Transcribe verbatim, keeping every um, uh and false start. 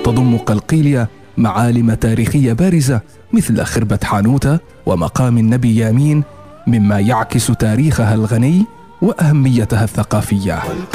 تضم قلقيلية معالم تاريخية بارزة مثل خربة حانوتة ومقام النبي يامين، مما يعكس تاريخها الغني وأهميتها الثقافية.